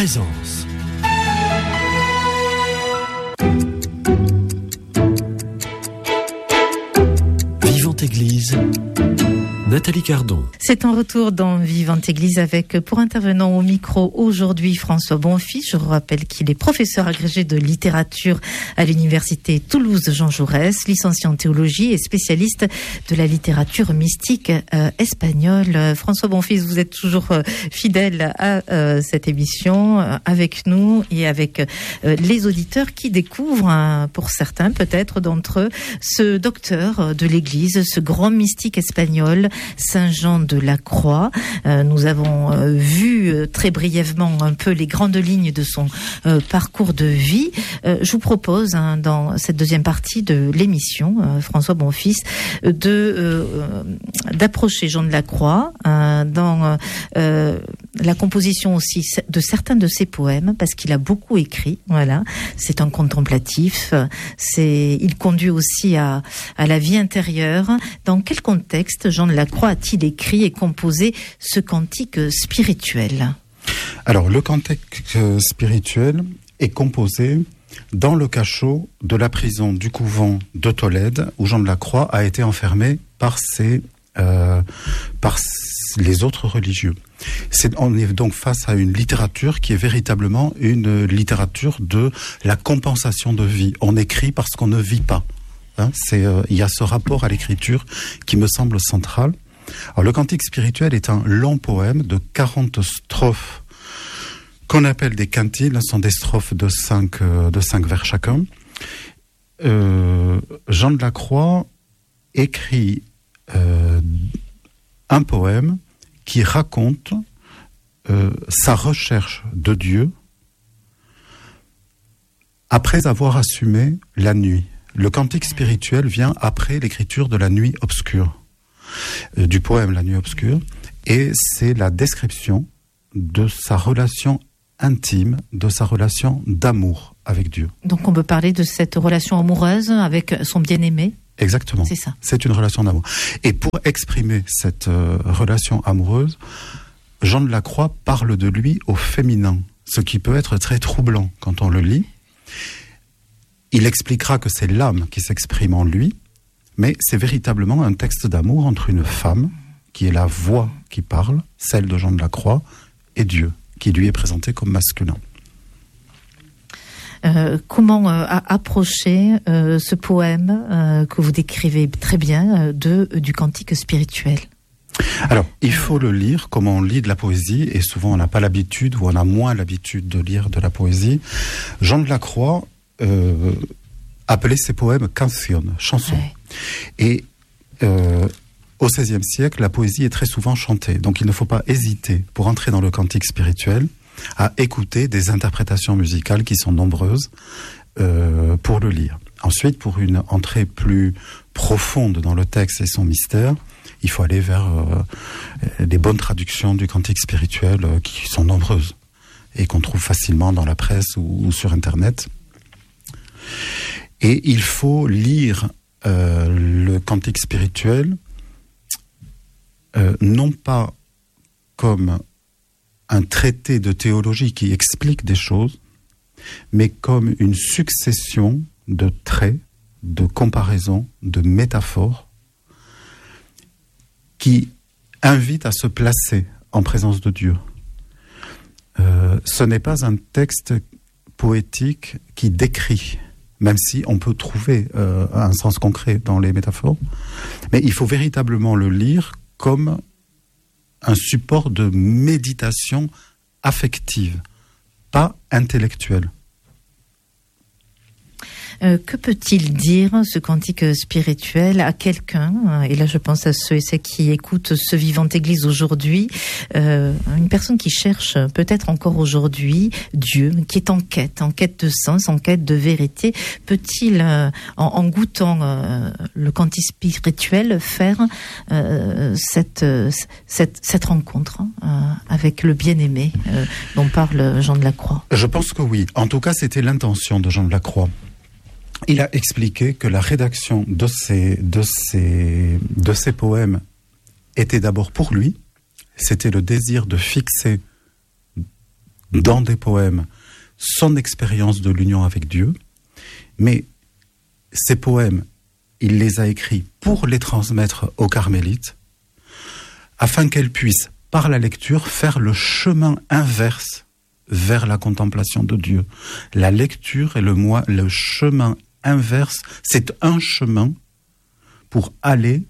présence. Vivante Église, Nathalie Cardon. C'est un retour dans Vivante Église avec, pour intervenant au micro aujourd'hui, François Bonfils. Je vous rappelle qu'il est professeur agrégé de littérature à l'université Toulouse Jean Jaurès, licencié en théologie et spécialiste de la littérature mystique espagnole. François Bonfils, vous êtes toujours fidèle à cette émission avec nous et avec les auditeurs qui découvrent, pour certains peut-être d'entre eux, ce docteur de l'Église, ce grand mystique espagnol, Saint Jean de la Croix. Nous avons vu très brièvement un peu les grandes lignes de son parcours de vie. Je vous propose, dans cette deuxième partie de l'émission, François Bonfils, d'approcher Jean de la Croix dans la composition aussi de certains de ses poèmes, parce qu'il a beaucoup écrit. Voilà, c'est un contemplatif. Il conduit aussi à la vie intérieure. Dans quel contexte Jean de la Croix a-t-il écrit et composé ce cantique spirituel ? Alors, le cantique spirituel est composé dans le cachot de la prison du couvent de Tolède, où Jean de la Croix a été enfermé par les autres religieux. On est donc face à une littérature qui est véritablement une littérature de la compensation de vie. On écrit parce qu'on ne vit pas. Il y a ce rapport à l'écriture qui me semble central. Alors, le cantique spirituel est un long poème de 40 strophes qu'on appelle des quintiles. Ce sont des strophes de 5 vers chacun. Jean de la Croix écrit un poème qui raconte sa recherche de Dieu après avoir assumé la nuit. Le cantique spirituel vient après l'écriture de la nuit obscure, du poème La nuit obscure, et c'est la description de sa relation intime, de sa relation d'amour avec Dieu. Donc on peut parler de cette relation amoureuse avec son bien-aimé ? Exactement. C'est ça. C'est une relation d'amour. Et pour exprimer cette relation amoureuse, Jean de la Croix parle de lui au féminin, ce qui peut être très troublant quand on le lit. Il expliquera que c'est l'âme qui s'exprime en lui, mais c'est véritablement un texte d'amour entre une femme, qui est la voix qui parle, celle de Jean de la Croix, et Dieu, qui lui est présenté comme masculin. Comment approcher ce poème que vous décrivez très bien du cantique spirituel ? Alors, il faut le lire comme on lit de la poésie, et souvent on n'a pas l'habitude, ou on a moins l'habitude de lire de la poésie. Jean de la Croix appelait ses poèmes canciones, chansons. Ouais. Et au XVIe siècle, la poésie est très souvent chantée. Donc il ne faut pas hésiter, pour entrer dans le cantique spirituel, à écouter des interprétations musicales qui sont nombreuses pour le lire. Ensuite, pour une entrée plus profonde dans le texte et son mystère, il faut aller vers les bonnes traductions du cantique spirituel qui sont nombreuses et qu'on trouve facilement dans la presse ou sur Internet. Et il faut lire le cantique spirituel non pas comme un traité de théologie qui explique des choses, mais comme une succession de traits, de comparaisons, de métaphores qui invitent à se placer en présence de Dieu. Ce n'est pas un texte poétique qui décrit, même si on peut trouver un sens concret dans les métaphores, mais il faut véritablement le lire comme un support de méditation affective, pas intellectuelle. Que peut-il dire, ce cantique spirituel, à quelqu'un, et là je pense à ceux et celles qui écoutent ce Vivante Église aujourd'hui, une personne qui cherche peut-être encore aujourd'hui Dieu, qui est en quête de sens, en quête de vérité, peut-il, en goûtant le cantique spirituel, faire cette rencontre avec le bien-aimé dont parle Jean de la Croix ? Je pense que oui. En tout cas, c'était l'intention de Jean de la Croix. Il a expliqué que la rédaction de ces poèmes était d'abord pour lui. C'était le désir de fixer dans des poèmes son expérience de l'union avec Dieu, mais ces poèmes, il les a écrits pour les transmettre aux carmélites, afin qu'elles puissent, par la lecture, faire le chemin inverse vers la contemplation de Dieu. La lecture est le chemin inverse, c'est un chemin pour aller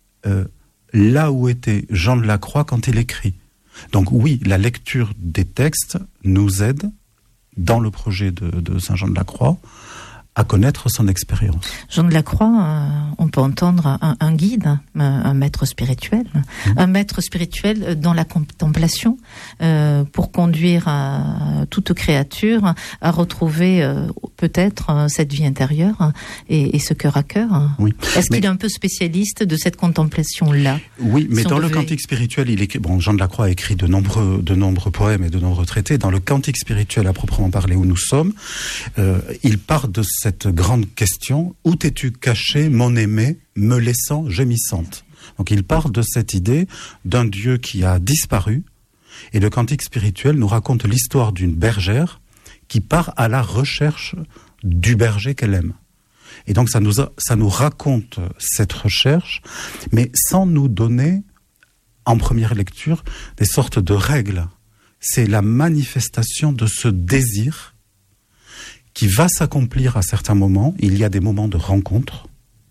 là où était Jean de la Croix quand il écrit. Donc oui, la lecture des textes nous aide, dans le projet de Saint Jean de la Croix, à connaître son expérience. Jean de la Croix, on peut entendre un guide, un maître spirituel, un maître spirituel dans la contemplation, pour conduire toute créature à retrouver peut-être cette vie intérieure et ce cœur à cœur. Oui. Est-ce qu'il est un peu spécialiste de cette contemplation-là? Oui, mais dans le Cantique spirituel, Jean de la Croix a écrit de nombreux poèmes et de nombreux traités. Dans le Cantique spirituel à proprement parler où nous sommes, il part de cette grande question: où t'es-tu caché, mon aimé, me laissant gémissante? Donc il part de cette idée d'un Dieu qui a disparu, et le Cantique spirituel nous raconte l'histoire d'une bergère qui part à la recherche du berger qu'elle aime. Et donc ça nous raconte cette recherche, mais sans nous donner, en première lecture, des sortes de règles. C'est la manifestation de ce désir qui va s'accomplir à certains moments. Il y a des moments de rencontre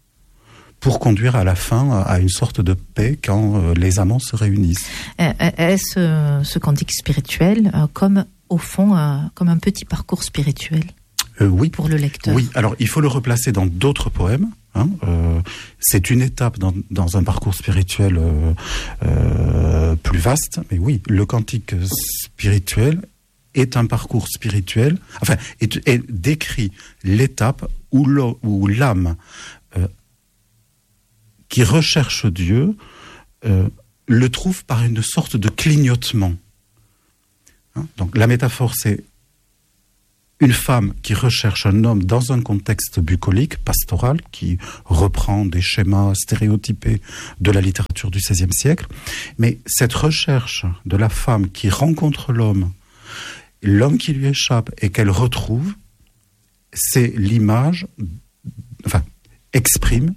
pour conduire à la fin à une sorte de paix quand les amants se réunissent. Est-ce ce cantique spirituel comme, au fond, comme un petit parcours spirituel oui. Pour le lecteur? Oui, alors il faut le replacer dans d'autres poèmes. C'est une étape dans un parcours spirituel plus vaste. Mais oui, le cantique spirituel est un parcours spirituel, enfin, et décrit l'étape où l'âme qui recherche Dieu le trouve par une sorte de clignotement. Donc la métaphore, c'est une femme qui recherche un homme dans un contexte bucolique, pastoral, qui reprend des schémas stéréotypés de la littérature du XVIe siècle. Mais cette recherche de la femme qui rencontre l'homme qui lui échappe et qu'elle retrouve, c'est l'image, exprime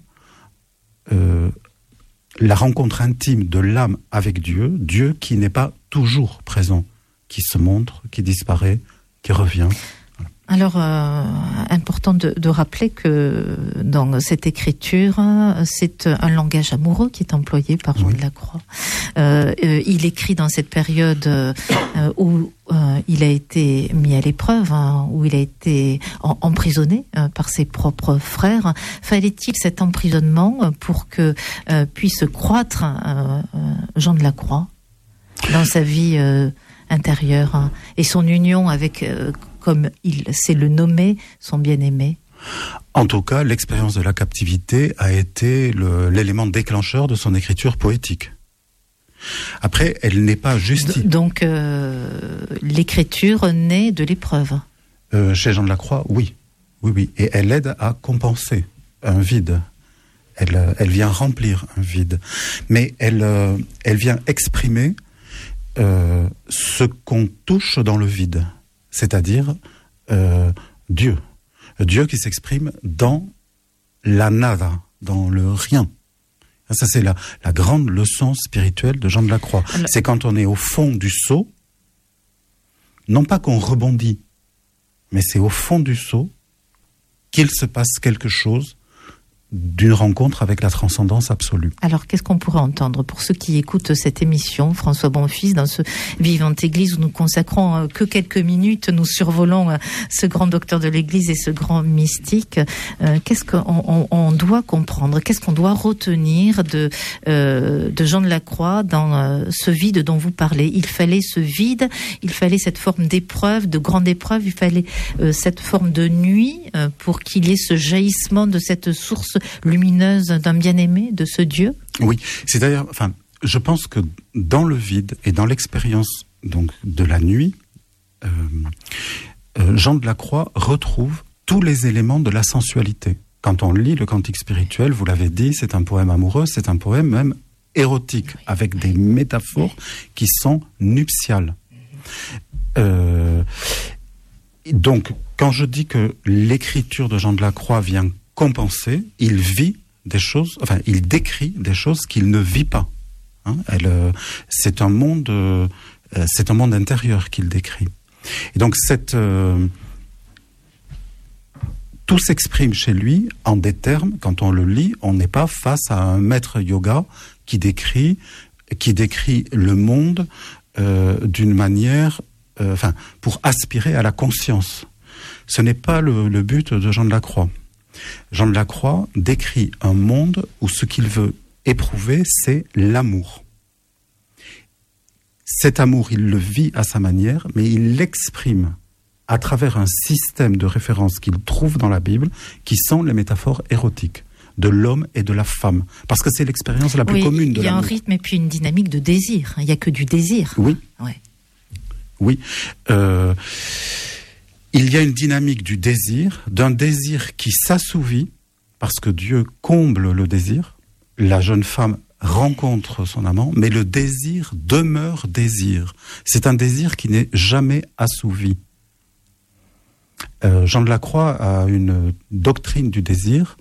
la rencontre intime de l'âme avec Dieu, Dieu qui n'est pas toujours présent, qui se montre, qui disparaît, qui revient. Alors, important de rappeler que dans cette écriture, c'est un langage amoureux qui est employé par Jean de la Croix. Il écrit dans cette période où il a été mis à l'épreuve, où il a été emprisonné par ses propres frères. Fallait-il cet emprisonnement pour que puisse croître Jean de la Croix dans sa vie intérieure et son union avec... comme il sait le nommer, son bien-aimé? En tout cas, l'expérience de la captivité a été l'élément déclencheur de son écriture poétique. Après, elle n'est pas justifiée. Donc, l'écriture naît de l'épreuve. Chez Jean de la Croix, oui. Et elle aide à compenser un vide. Elle vient remplir un vide. Mais elle vient exprimer ce qu'on touche dans le vide. C'est-à-dire Dieu. Dieu qui s'exprime dans la nada, dans le rien. Ça, c'est la grande leçon spirituelle de Jean de la Croix. Alors, c'est quand on est au fond du seau, non pas qu'on rebondit, mais c'est au fond du seau qu'il se passe quelque chose d'une rencontre avec la transcendance absolue. Alors, qu'est-ce qu'on pourrait entendre pour ceux qui écoutent cette émission, François Bonfils, dans ce Vivante Église où nous consacrons que quelques minutes, nous survolons ce grand docteur de l'Église et ce grand mystique. Qu'est-ce qu'on doit comprendre? Qu'est-ce qu'on doit retenir de Jean de la Croix dans ce vide dont vous parlez? Il fallait ce vide, il fallait cette forme d'épreuve, de grande épreuve, il fallait cette forme de nuit pour qu'il y ait ce jaillissement de cette source lumineuse d'un bien-aimé, de ce Dieu? Oui, c'est-à-dire, je pense que dans le vide et dans l'expérience donc de la nuit, Jean de la Croix retrouve tous les éléments de la sensualité. Quand on lit le Cantique spirituel, vous l'avez dit, c'est un poème amoureux, c'est un poème même érotique, avec des métaphores qui sont nuptiales. Donc, quand je dis que l'écriture de Jean de la Croix vient compenser, il vit des choses, enfin, il décrit des choses qu'il ne vit pas. Hein, c'est un monde intérieur qu'il décrit. Et donc, tout s'exprime chez lui en des termes. Quand on le lit, on n'est pas face à un maître yoga qui décrit le monde d'une manière, pour aspirer à la conscience. Ce n'est pas le but de Jean de la Croix. Jean de la Croix décrit un monde où ce qu'il veut éprouver, c'est l'amour. Cet amour, il le vit à sa manière, mais il l'exprime à travers un système de références qu'il trouve dans la Bible, qui sont les métaphores érotiques de l'homme et de la femme. Parce que c'est l'expérience la plus commune de l'amour. Il y a un rythme et puis une dynamique de désir. Il n'y a que du désir. Oui. Ouais. Oui. Il y a une dynamique du désir, d'un désir qui s'assouvit, parce que Dieu comble le désir. La jeune femme rencontre son amant, mais le désir demeure désir. C'est un désir qui n'est jamais assouvi. Jean de la Croix a une doctrine du désir,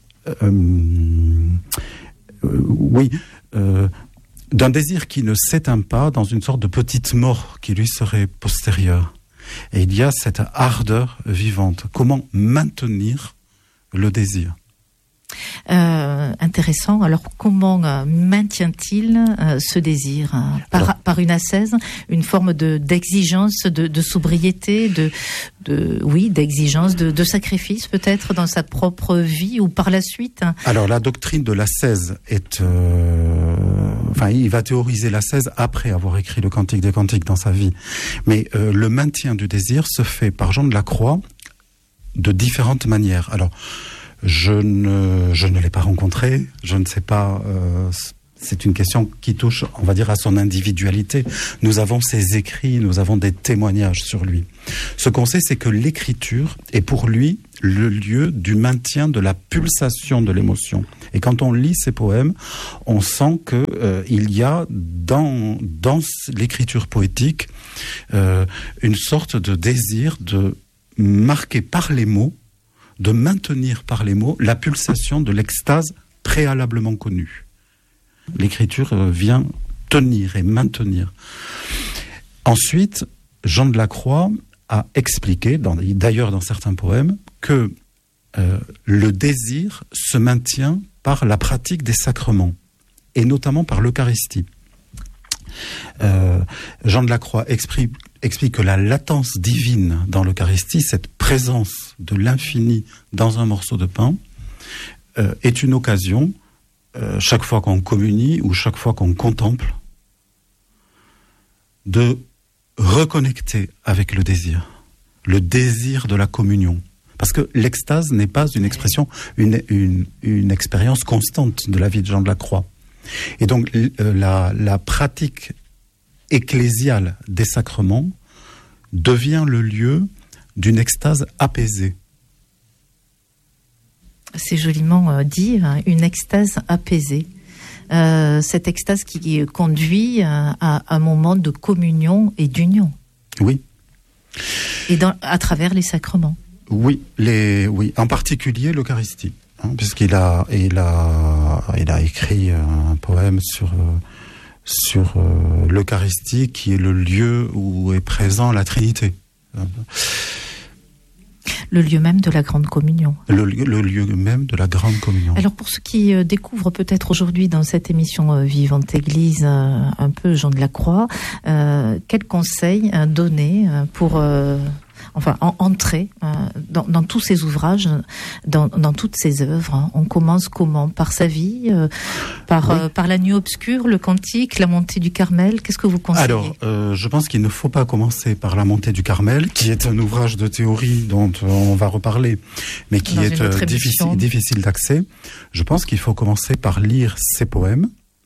d'un désir qui ne s'éteint pas dans une sorte de petite mort qui lui serait postérieure. Et il y a cette ardeur vivante. Comment maintenir le désir ? Intéressant. Alors, comment maintient-il ce désir par une ascèse, une forme d'exigence, de sobriété, d'exigence, de sacrifice peut-être dans sa propre vie ou par la suite? Alors, la doctrine de l'ascèse est... il va théoriser l'ascèse après avoir écrit le Cantique des Cantiques dans sa vie. Mais le maintien du désir se fait par Jean de la Croix de différentes manières. Alors, je ne l'ai pas rencontré, je ne sais pas, c'est une question qui touche, on va dire, à son individualité. Nous avons ses écrits, nous avons des témoignages sur lui. Ce qu'on sait, c'est que l'écriture est pour lui le lieu du maintien de la pulsation de l'émotion. Et quand on lit ses poèmes, on sent que il y a dans l'écriture poétique une sorte de désir de marquer par les mots, de maintenir par les mots la pulsation de l'extase préalablement connue. L'écriture vient tenir et maintenir. Ensuite, Jean de la Croix a expliqué, d'ailleurs dans certains poèmes, que le désir se maintient par la pratique des sacrements, et notamment par l'Eucharistie. Jean de la Croix explique que la latence divine dans l'Eucharistie, cette présence de l'infini dans un morceau de pain, est une occasion, chaque fois qu'on communie ou chaque fois qu'on contemple, de reconnecter avec le désir de la communion. Parce que l'extase n'est pas une expression, une expérience constante de la vie de Jean de la Croix. Et donc la pratique ecclésiale des sacrements devient le lieu d'une extase apaisée. C'est joliment dit, une extase apaisée. Cette extase qui conduit à un moment de communion et d'union. Oui. Et à travers les sacrements. Oui, en particulier l'Eucharistie, puisqu'il a écrit un poème sur l'Eucharistie, qui est le lieu où est présent la Trinité. Le lieu même de la Grande Communion. Le lieu même de la Grande Communion. Alors pour ceux qui découvrent peut-être aujourd'hui dans cette émission Vivante Église un peu Jean de la Croix, quels conseils donner pour entrer dans tous ses ouvrages, dans toutes ses œuvres? On commence comment? Par sa vie, par la nuit obscure, le cantique, la montée du Carmel? Qu'est-ce que vous conseillez? Alors, je pense qu'il ne faut pas commencer par la montée du Carmel, qui est un ouvrage de théorie dont on va reparler, mais qui est difficile d'accès. Je pense qu'il faut commencer par lire ses poèmes.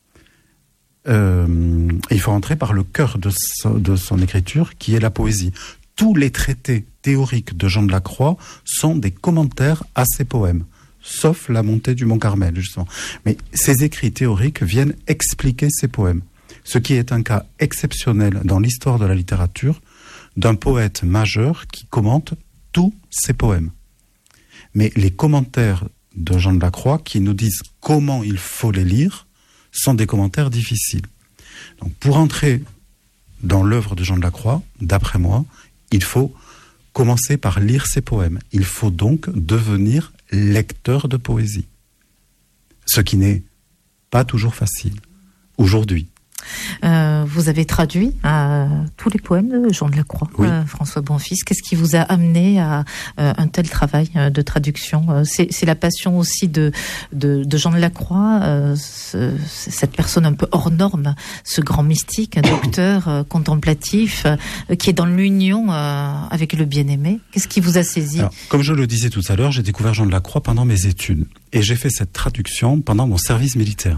Il faut entrer par le cœur de son écriture, qui est la poésie. Tous les traités théoriques de Jean de la Croix sont des commentaires à ses poèmes, sauf la montée du Mont Carmel, justement. Mais ces écrits théoriques viennent expliquer ses poèmes. Ce qui est un cas exceptionnel dans l'histoire de la littérature d'un poète majeur qui commente tous ses poèmes. Mais les commentaires de Jean de la Croix qui nous disent comment il faut les lire sont des commentaires difficiles. Donc pour entrer dans l'œuvre de Jean de la Croix, d'après moi, il faut commencer par lire ses poèmes. Il faut donc devenir lecteur de poésie. Ce qui n'est pas toujours facile aujourd'hui. Vous avez traduit tous les poèmes de Jean de la Croix, oui. François Bonfils. Qu'est-ce qui vous a amené à un tel travail de traduction? C'est la passion aussi de Jean de la Croix, cette personne un peu hors norme, ce grand mystique, un docteur contemplatif, qui est dans l'union avec le bien-aimé. Qu'est-ce qui vous a saisi? Alors, comme je le disais tout à l'heure, j'ai découvert Jean de la Croix pendant mes études. Et j'ai fait cette traduction pendant mon service militaire.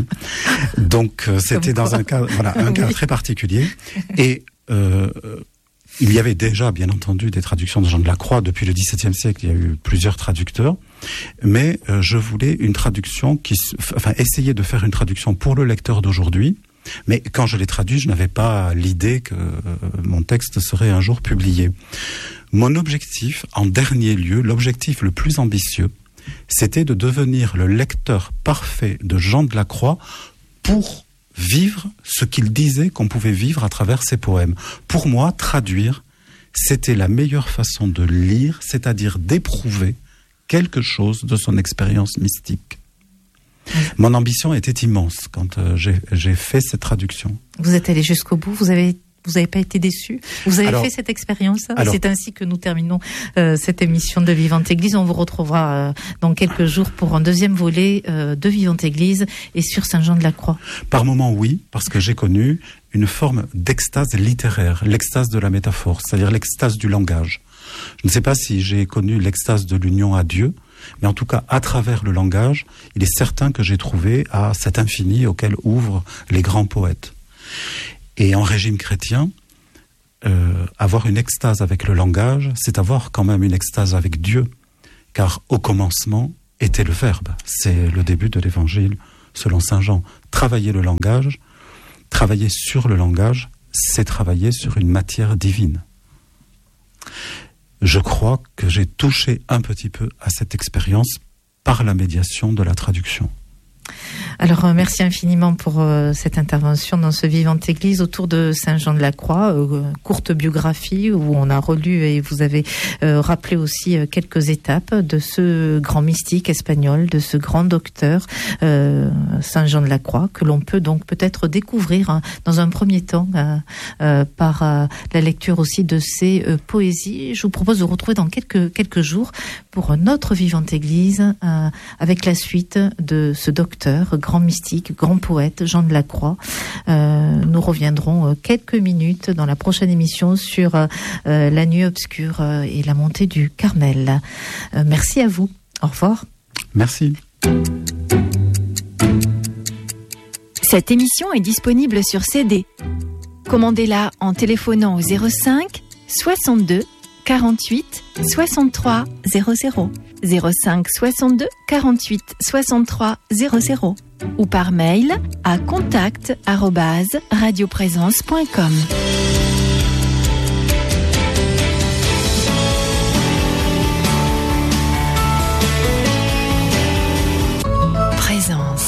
Donc, c'était dans un cas très particulier. Et il y avait déjà, bien entendu, des traductions de Jean de la Croix. Depuis le XVIIe siècle, il y a eu plusieurs traducteurs. Mais je voulais une traduction essayer de faire une traduction pour le lecteur d'aujourd'hui. Mais quand je l'ai traduit, je n'avais pas l'idée que mon texte serait un jour publié. Mon objectif, en dernier lieu, l'objectif le plus ambitieux, c'était de devenir le lecteur parfait de Jean de la Croix pour vivre ce qu'il disait qu'on pouvait vivre à travers ses poèmes. Pour moi, traduire, c'était la meilleure façon de lire, c'est-à-dire d'éprouver quelque chose de son expérience mystique. Mon ambition était immense quand j'ai fait cette traduction. Vous êtes allé jusqu'au bout, vous n'avez pas été déçu? Vous avez fait cette expérience? C'est ainsi que nous terminons cette émission de Vivante Église. On vous retrouvera dans quelques jours pour un deuxième volet de Vivante Église et sur Saint-Jean de la Croix. Par moments, oui, parce que j'ai connu une forme d'extase littéraire, l'extase de la métaphore, c'est-à-dire l'extase du langage. Je ne sais pas si j'ai connu l'extase de l'union à Dieu, mais en tout cas, à travers le langage, il est certain que j'ai trouvé à cet infini auquel ouvrent les grands poètes. Et en régime chrétien, avoir une extase avec le langage, c'est avoir quand même une extase avec Dieu. Car au commencement était le Verbe. C'est le début de l'Évangile selon saint Jean. Travailler le langage, travailler sur le langage, c'est travailler sur une matière divine. Je crois que j'ai touché un petit peu à cette expérience par la médiation de la traduction. Alors merci infiniment pour cette intervention dans ce Vivante Église autour de Saint-Jean de la Croix, courte biographie où on a relu et vous avez rappelé aussi quelques étapes de ce grand mystique espagnol, de ce grand docteur Saint-Jean de la Croix, que l'on peut donc peut-être découvrir dans un premier temps par la lecture aussi de ses poésies. Je vous propose de retrouver dans quelques jours pour un autre Vivante Église avec la suite de ce docteur, grand mystique, grand poète, Jean de la Croix. Nous reviendrons quelques minutes dans la prochaine émission sur la nuit obscure et la montée du Carmel. Merci à vous. Au revoir. Merci. Cette émission est disponible sur CD. Commandez-la en téléphonant au 05 62 48 63 00. 05 62 48 63 00 ou par mail à contact@radioprésence.com. Présence.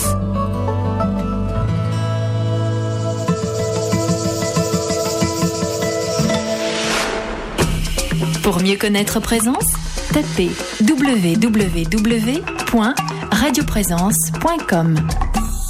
Pour mieux connaître Présence, tapez www.radioprésence.com.